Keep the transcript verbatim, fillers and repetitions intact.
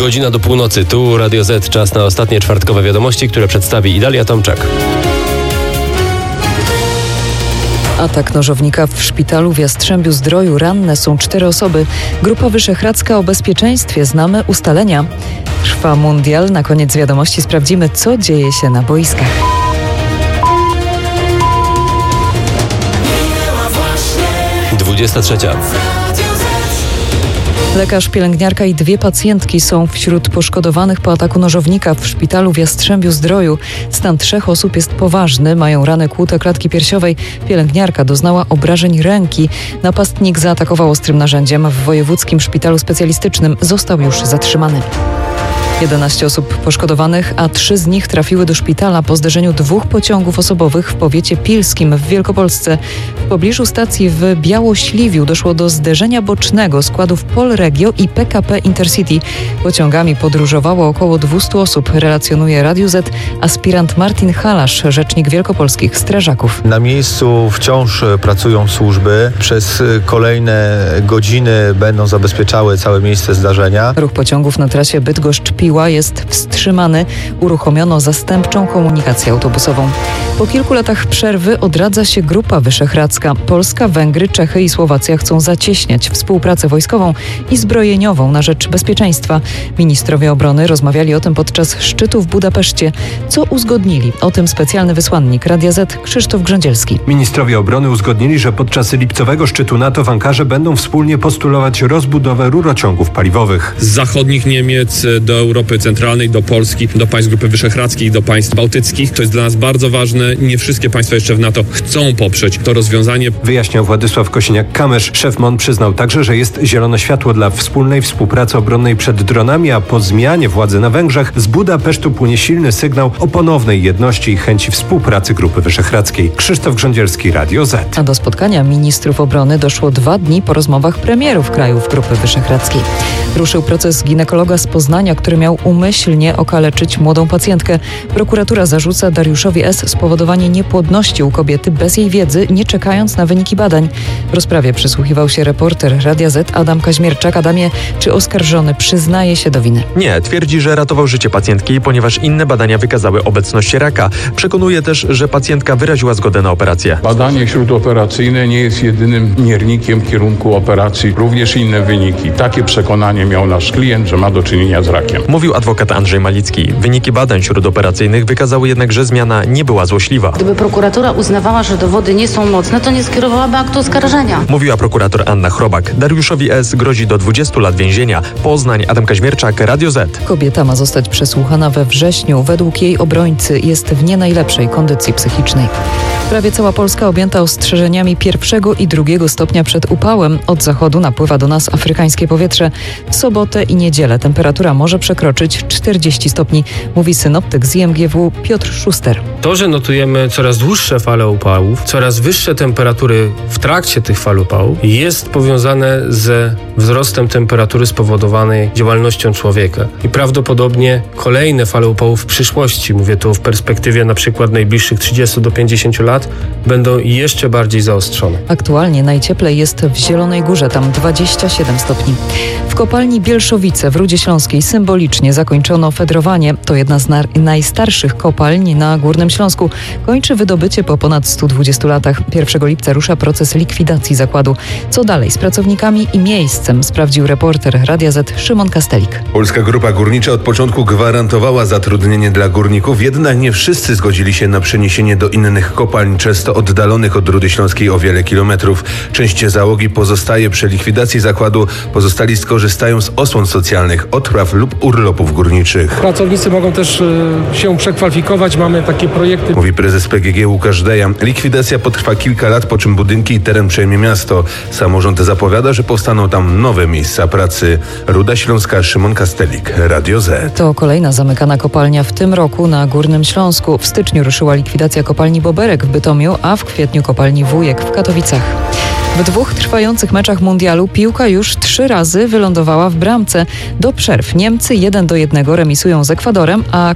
Godzina do północy. Tu Radio Z. Czas na ostatnie czwartkowe wiadomości, które przedstawi Idalia Tomczak. Atak nożownika w szpitalu w Jastrzębiu-Zdroju. Ranne są cztery osoby. Grupa Wyszehradzka o bezpieczeństwie. Znamy ustalenia. Trwa mundial. Na koniec wiadomości sprawdzimy, co dzieje się na boiskach. dwudziesta trzecia. Lekarz, pielęgniarka i dwie pacjentki są wśród poszkodowanych po ataku nożownika w szpitalu w Jastrzębiu-Zdroju. Stan trzech osób jest poważny, mają rany kłute klatki piersiowej. Pielęgniarka doznała obrażeń ręki. Napastnik zaatakował ostrym narzędziem w wojewódzkim szpitalu specjalistycznym. Został już zatrzymany. jedenaście osób poszkodowanych, a trzy z nich trafiły do szpitala po zderzeniu dwóch pociągów osobowych w powiecie pilskim w Wielkopolsce. W pobliżu stacji w Białośliwiu doszło do zderzenia bocznego składów Polregio i P K P Intercity. Pociągami podróżowało około dwieście osób, relacjonuje Radio Z aspirant Martin Halasz, rzecznik wielkopolskich strażaków. Na miejscu wciąż pracują służby. Przez kolejne godziny będą zabezpieczały całe miejsce zdarzenia. Ruch pociągów na trasie Bydgoszcz-Piła jest wstrzymany. Uruchomiono zastępczą komunikację autobusową. Po kilku latach przerwy odradza się Grupa Wyszehradzka. Polska, Węgry, Czechy i Słowacja chcą zacieśniać współpracę wojskową i zbrojeniową na rzecz bezpieczeństwa. Ministrowie obrony rozmawiali o tym podczas szczytu w Budapeszcie. Co uzgodnili? O tym specjalny wysłannik Radia Z Krzysztof Grzędzielski. Ministrowie obrony uzgodnili, że podczas lipcowego szczytu NATO w Ankarze będą wspólnie postulować rozbudowę rurociągów paliwowych. Z zachodnich Niemiec do Europy Centralnej, do Polski, do państw Grupy Wyszehradzkiej, do państw bałtyckich. To jest dla nas bardzo ważne. Nie wszystkie państwa jeszcze w NATO chcą poprzeć to rozwiązanie. Wyjaśniał Władysław Kosiniak-Kamysz. Szef M O N przyznał także, że jest zielone światło dla wspólnej współpracy obronnej przed dronami, a po zmianie władzy na Węgrzech z Budapesztu płynie silny sygnał o ponownej jedności i chęci współpracy Grupy Wyszehradzkiej. Krzysztof Grzędzielski, Radio Z. A do spotkania ministrów obrony doszło dwa dni po rozmowach premierów krajów Grupy Wyszehradzkiej. Ruszył proces ginekologa z Poznania, który miał umyślnie okaleczyć młodą pacjentkę. Prokuratura zarzuca Dariuszowi S. spowodowanie niepłodności u kobiety bez jej wiedzy, nie czekając na wyniki badań. W rozprawie przysłuchiwał się reporter Radia Z Adam Kaźmierczak. Adamie, czy oskarżony przyznaje się do winy? Nie, twierdzi, że ratował życie pacjentki, ponieważ inne badania wykazały obecność raka. Przekonuje też, że pacjentka wyraziła zgodę na operację. Badanie śródoperacyjne nie jest jedynym miernikiem kierunku operacji, również inne wyniki. Takie przekonanie miał nasz klient, że ma do czynienia z rakiem. Mówił adwokat Andrzej Malicki. Wyniki badań śródoperacyjnych wykazały jednak, że zmiana nie była złośliwa. Gdyby prokuratura uznawała, że dowody nie są mocne, to nie skierowałaby aktu oskarżenia. Mówiła prokurator Anna Chrobak. Dariuszowi S. grozi do dwudziestu lat więzienia. Poznań, Adam Kaźmierczak, Radio Z. Kobieta ma zostać przesłuchana we wrześniu. Według jej obrońcy jest w nie najlepszej kondycji psychicznej. Prawie cała Polska objęta ostrzeżeniami pierwszego i drugiego stopnia przed upałem. Od zachodu napływa do nas afrykańskie powietrze. W sobotę i niedzielę temperatura może przekroczyć czterdzieści stopni, mówi synoptyk z I M G W Piotr Szuster. To, że notujemy coraz dłuższe fale upałów, coraz wyższe temperatury w trakcie tych fal upałów, jest powiązane ze wzrostem temperatury spowodowanej działalnością człowieka. I prawdopodobnie kolejne fale upałów w przyszłości, mówię tu w perspektywie na przykład najbliższych trzydziestu do pięćdziesięciu lat, będą jeszcze bardziej zaostrzone. Aktualnie najcieplej jest w Zielonej Górze, tam dwadzieścia siedem stopni. W kopalni Bielszowice w Rudzie Śląskiej symbolicznie zakończono fedrowanie. To jedna z na- najstarszych kopalń na Górnym Śląsku. Kończy wydobycie po ponad stu dwudziestu latach. pierwszego lipca rusza proces likwidacji zakładu. Co dalej z pracownikami i miejscem, sprawdził reporter Radia Z Szymon Kastelik. Polska Grupa Górnicza od początku gwarantowała zatrudnienie dla górników, jednak nie wszyscy zgodzili się na przeniesienie do innych kopalń, często oddalonych od Rudy Śląskiej o wiele kilometrów. Część załogi pozostaje przy likwidacji zakładu, pozostali skorzystają z osłon socjalnych, odpraw lub urlopów górniczych. Pracownicy mogą też y, się przekwalifikować, mamy takie projekty. Mówi prezes P G G Łukasz Deja. Likwidacja potrwa kilka lat, po czym budynki i teren przejmie miasto. Samorząd zapowiada, że powstaną tam nowe miejsca pracy. Ruda Śląska, Szymon Kastelik, Radio Z. To kolejna zamykana kopalnia w tym roku na Górnym Śląsku. W styczniu ruszyła likwidacja kopalni Boberek w Bytomiu, a w kwietniu kopalni Wujek w Katowicach. W dwóch trwających meczach mundialu piłka już trzy razy wylądowała w bramce. Do przerw Niemcy jeden do jednego remisują z Ekwadorem, a